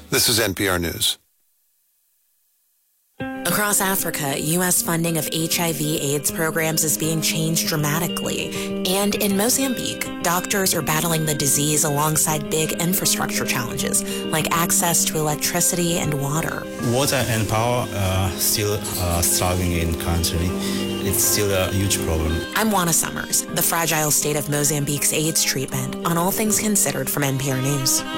This is NPR News. Across Africa, U.S. funding of HIV/AIDS programs is being changed dramatically. And in Mozambique, doctors are battling the disease alongside big infrastructure challenges, like access to electricity and water. Water and power are still struggling in the country. It's still a huge problem. I'm Juana Summers, the fragile state of Mozambique's AIDS treatment on All Things Considered from NPR News.